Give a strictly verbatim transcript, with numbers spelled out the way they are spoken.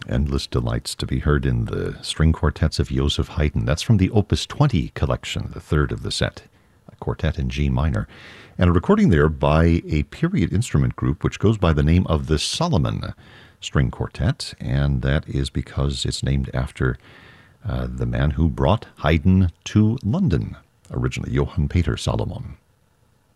Endless Delights, to be heard in the string quartets of Joseph Haydn. That's from the Opus twenty collection, the third of the set, a quartet in G minor. And a recording there by a period instrument group which goes by the name of the Solomon String Quartet, and that is because it's named after uh, the man who brought Haydn to London, originally Johann Peter Salomon.